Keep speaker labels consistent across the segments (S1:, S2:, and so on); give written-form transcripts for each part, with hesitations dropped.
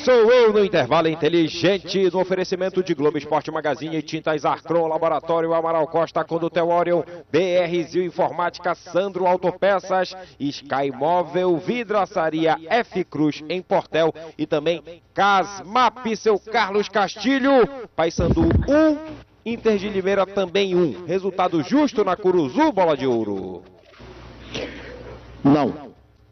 S1: sou eu no intervalo inteligente, no oferecimento de Globo Esporte Magazine, Tintas Arcron, Laboratório Amaral Costa, Condutel Orion, BR Zil Informática, Sandro Autopeças, Sky Móvel, Vidraçaria F Cruz em Portel e também Casmap, seu Carlos Castilho. Paysandu 1, Inter de Limeira também 1. Resultado justo na Curuzu, Bola de Ouro?
S2: Não.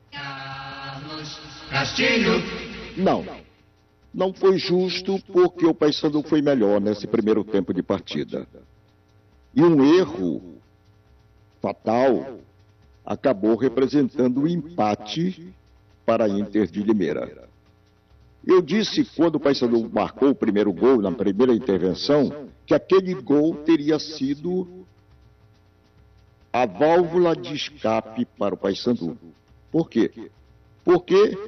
S3: Castilho.
S2: Não foi justo porque o Paysandu foi melhor nesse primeiro tempo de partida. E um erro fatal acabou representando o empate para a Inter de Limeira. Eu disse quando o Paysandu marcou o primeiro gol na primeira intervenção que aquele gol teria sido a válvula de escape para o Paysandu. Por quê? Porque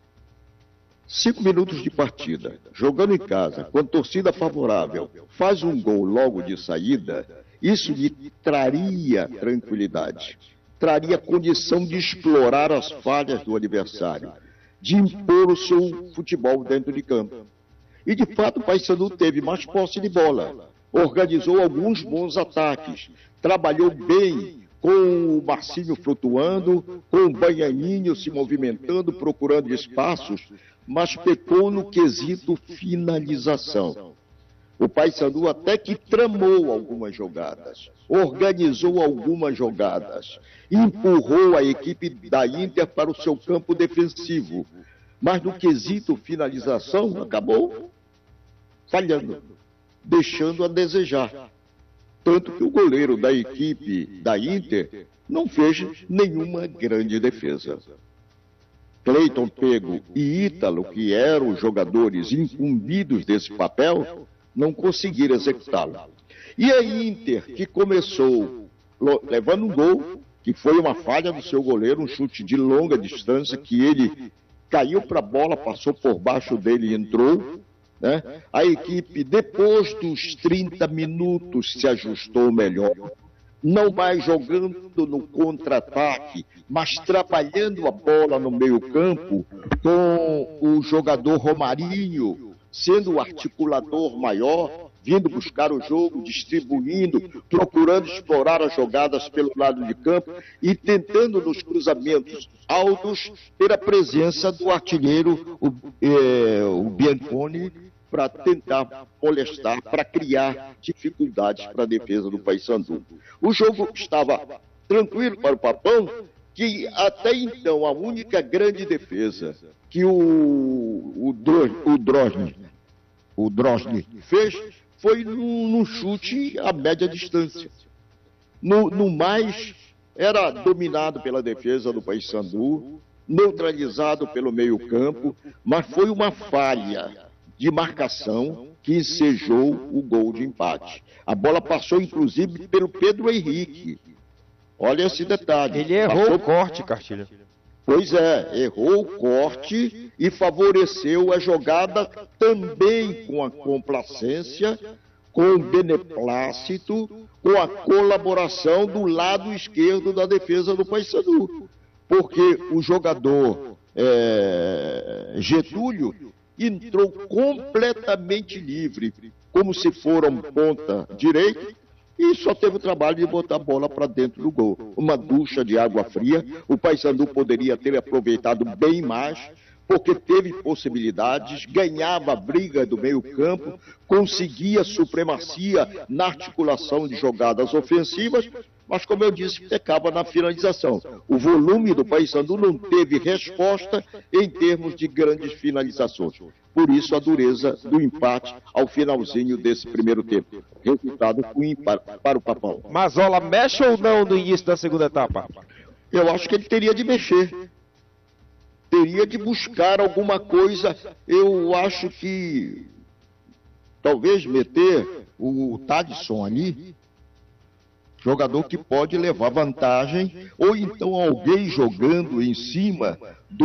S2: 5 minutos de partida, jogando em casa, com torcida favorável, faz um gol logo de saída, isso lhe traria tranquilidade, traria condição de explorar as falhas do adversário, de impor o seu futebol dentro de campo. E de fato o Paysandu teve mais posse de bola, organizou alguns bons ataques, trabalhou bem com o Marcinho flutuando, com o Baianinho se movimentando, procurando espaços, mas pecou no quesito finalização. O Paysandu até que tramou algumas jogadas, organizou algumas jogadas, empurrou a equipe da Inter para o seu campo defensivo, mas no quesito finalização acabou falhando, deixando a desejar. Tanto que o goleiro da equipe da Inter não fez nenhuma grande defesa. Cleiton Pego e Ítalo, que eram os jogadores incumbidos desse papel, não conseguiram executá-lo. E a Inter, que começou levando um gol, que foi uma falha do seu goleiro, um chute de longa distância, que ele caiu para a bola, passou por baixo dele e entrou, né? A equipe, depois dos 30 minutos, se ajustou melhor, não mais jogando no contra-ataque, mas trabalhando a bola no meio-campo, com o jogador Romarinho sendo o articulador maior, vindo buscar o jogo, distribuindo, procurando explorar as jogadas pelo lado de campo e tentando nos cruzamentos altos ter a presença do artilheiro, o Bianconi, para tentar molestar, para criar dificuldades para a defesa do Paysandu. O jogo estava tranquilo para o Papão, que até então a única grande defesa que o Drosny fez foi num chute a média distância. No mais, era dominado pela defesa do Paysandu, neutralizado pelo meio-campo, mas foi uma falha de marcação que ensejou o gol de empate. A bola passou, inclusive, pelo Pedro Henrique. Olha esse detalhe.
S1: Ele errou o corte, Castilho.
S2: Pois é, errou o corte e favoreceu a jogada também com a complacência, com o beneplácito, com a colaboração do lado esquerdo da defesa do Paysandu. Porque o jogador Getúlio entrou completamente livre, como se for um ponta direito, e só teve o trabalho de botar a bola para dentro do gol. Uma ducha de água fria. O Paysandu poderia ter aproveitado bem mais, porque teve possibilidades, ganhava a briga do meio-campo, conseguia supremacia na articulação de jogadas ofensivas, mas, como eu disse, pecava na finalização. O volume do Paysandu não teve resposta em termos de grandes finalizações. Por isso, a dureza do empate ao finalzinho desse primeiro tempo. Resultado ruim para o Papão.
S1: Mazola mexe ou não no início da segunda etapa?
S2: Eu acho que ele teria de mexer. Teria de buscar alguma coisa. Eu acho que talvez meter o Tadson ali, jogador que pode levar vantagem, ou então alguém jogando em cima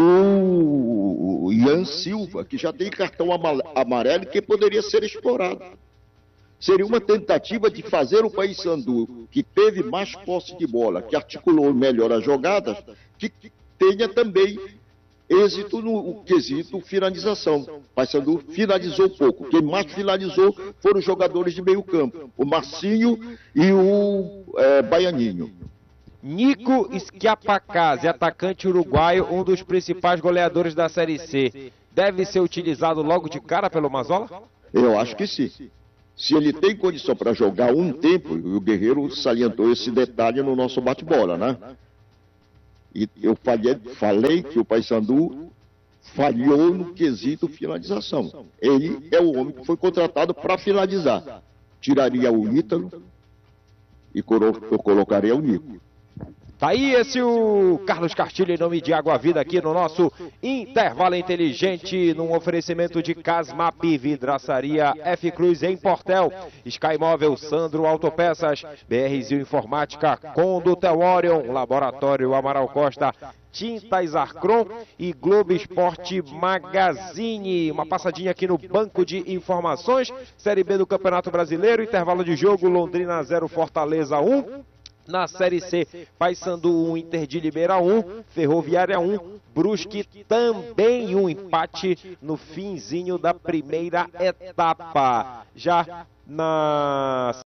S2: do Ian Silva, que já tem cartão amarelo e que poderia ser explorado. Seria uma tentativa de fazer o Paysandu, que teve mais posse de bola, que articulou melhor as jogadas, que tenha também êxito no quesito finalização. Paysandu finalizou pouco. Quem mais finalizou foram os jogadores de meio campo, o Marcinho e o Baianinho.
S1: Nico Schiapacazzi, atacante uruguaio, um dos principais goleadores da Série C, deve ser utilizado logo de cara pelo Mazola?
S2: Eu acho que sim. Se ele tem condição para jogar um tempo, e o Guerreiro salientou esse detalhe no nosso bate-bola, né? E eu falei que o Paysandu falhou no quesito finalização. Ele é o homem que foi contratado para finalizar. Tiraria o Ítalo e eu colocaria o Nico.
S1: Tá aí esse o Carlos Castilho em nome de Água Vida aqui no nosso Intervalo Inteligente, num oferecimento de Casmap, Vidraçaria F Cruz em Portel, Sky Móvel, Sandro Autopeças, BR Informática, Condutel Orion, Laboratório Amaral Costa, Tintas Arcron e Globo Esporte Magazine. Uma passadinha aqui no banco de informações, Série B do Campeonato Brasileiro, intervalo de jogo, Londrina 0, Fortaleza 1. Na Série C, Paysandu 1, Inter de Limeira 1, Ferroviária 1, Brusque também um empate no finzinho da primeira etapa. Já na